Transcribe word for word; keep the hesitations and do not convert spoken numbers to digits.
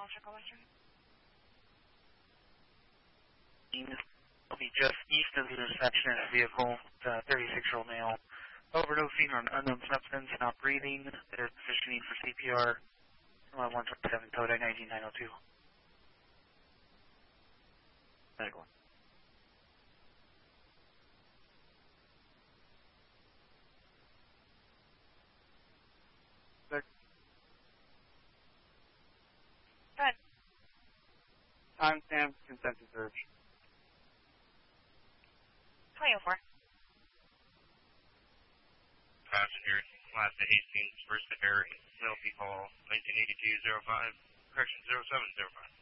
Chicago Western. Will be just east of the intersection in a vehicle, the thirty-six-year-old male, overdosing on unknown substance, not breathing. They're positioning for C P R. one twenty-seven, code I nineteen nine oh two. Medical. Good. Timestamp, consensus search. twenty oh four. Passenger, last to Hastings, first to Harry, L P call, nineteen eighty-two oh five, correction, zero seven zero five.